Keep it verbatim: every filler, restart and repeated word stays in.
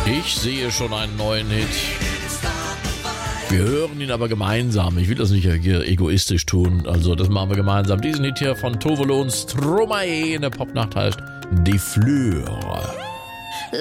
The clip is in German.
Ich sehe schon einen neuen Hit. Wir hören ihn aber gemeinsam. Ich will das nicht egoistisch tun. Also das machen wir gemeinsam. Diesen Hit hier von Tovolo und Stromae in der Popnacht heißt Die Fleur.